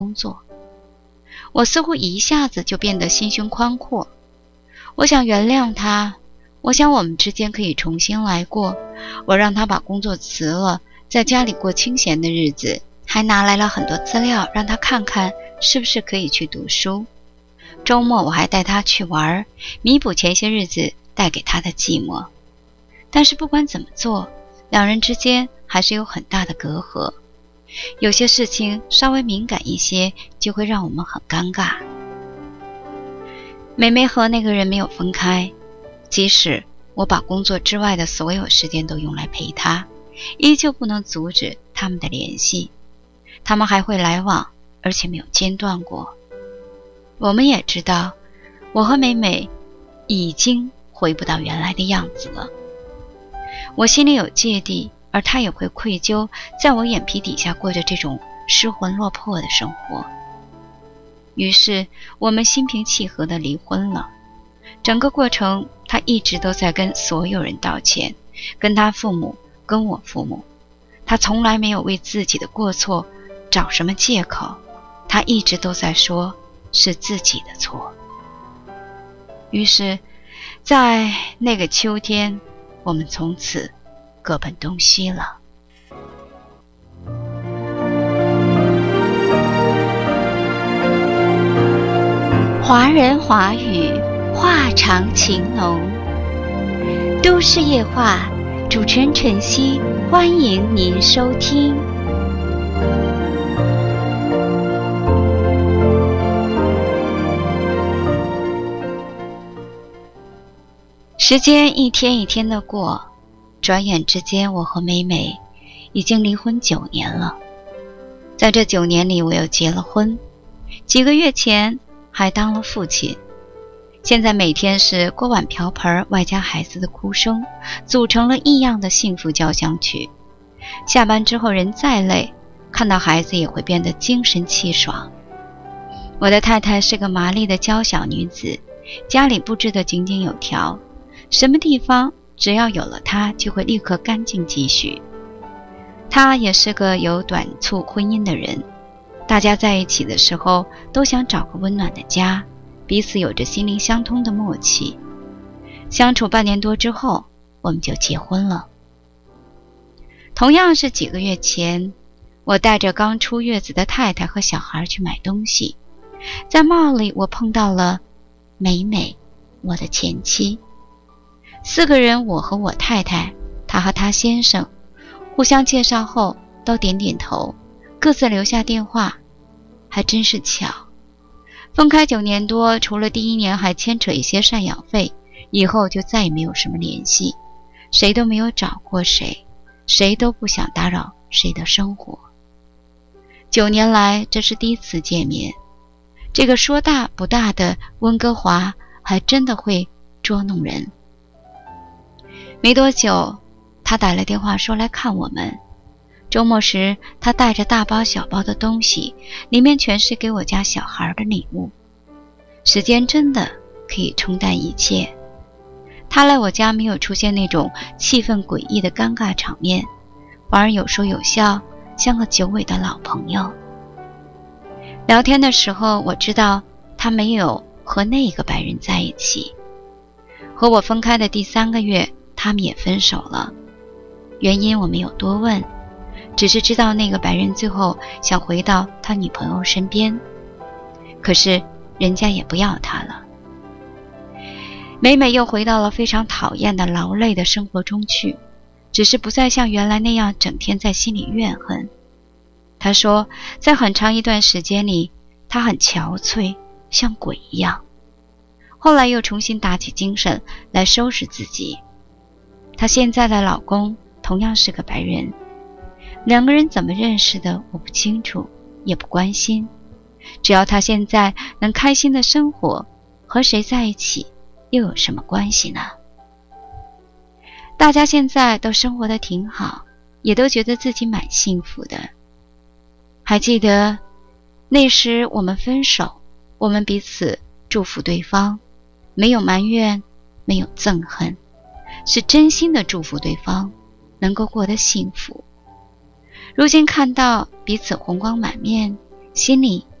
工作。我似乎一下子就变得心胸宽阔。我想原谅他，我想我们之间可以重新来过。我让他把工作辞了，在家里过清闲的日子，还拿来了很多资料让他看看是不是可以去读书。周末我还带他去玩，弥补前些日子带给他的寂寞。但是不管怎么做，两人之间还是有很大的隔阂。有些事情稍微敏感一些，就会让我们很尴尬。梅梅和那个人没有分开，即使我把工作之外的所有时间都用来陪她，依旧不能阻止他们的联系。他们还会来往，而且没有间断过。我们也知道，我和美美已经回不到原来的样子了。我心里有芥蒂，而她也会愧疚，在我眼皮底下过着这种失魂落魄的生活。于是我们心平气和地离婚了。整个过程她一直都在跟所有人道歉，跟她父母，跟我父母。她从来没有为自己的过错找什么借口，她一直都在说是自己的错。于是在那个秋天，我们从此各奔东西了。华人华语，话长情浓。都市夜话，主持人晨曦，欢迎您收听。时间一天一天的过，转眼之间我和美美已经离婚9年了。在这9年里，我又结了婚，几个月前还当了父亲。现在每天是锅碗瓢盆外加孩子的哭声，组成了异样的幸福交响曲。下班之后人再累，看到孩子也会变得精神气爽。我的太太是个麻利的娇小女子，家里布置得井井有条，什么地方只要有了她就会立刻干净继续。她也是个有短促婚姻的人，大家在一起的时候都想找个温暖的家，彼此有着心灵相通的默契。相处半年多之后，我们就结婚了。同样是几个月前，我带着刚出月子的太太和小孩去买东西，在 mall 里我碰到了美美，我的前妻。4个人，我和我太太，她和她先生，互相介绍后都点点头，各自留下电话。还真是巧，分开9年多，除了第1年还牵扯一些赡养费，以后就再也没有什么联系，谁都没有找过谁，谁都不想打扰谁的生活。9年来，这是第一次见面。这个说大不大的温哥华还真的会捉弄人。没多久，他打了电话说来看我们。周末时，他带着大包小包的东西，里面全是给我家小孩的礼物。时间真的可以冲淡一切。他来我家没有出现那种气氛诡异的尴尬场面，反而有说有笑，像个久违的老朋友。聊天的时候，我知道他没有和那个白人在一起。和我分开的第3个月，他们也分手了。原因我没有多问，只是知道那个白人最后想回到他女朋友身边，可是人家也不要他了。美美又回到了非常讨厌的劳累的生活中去，只是不再像原来那样整天在心里怨恨。她说，在很长一段时间里，她很憔悴，像鬼一样。后来又重新打起精神来收拾自己。她现在的老公同样是个白人，2个人怎么认识的我不清楚，也不关心。只要他现在能开心的生活，和谁在一起又有什么关系呢？大家现在都生活得挺好，也都觉得自己蛮幸福的。还记得那时我们分手，我们彼此祝福对方，没有埋怨，没有憎恨，是真心的祝福对方能够过得幸福。如今看到彼此红光满面， 心里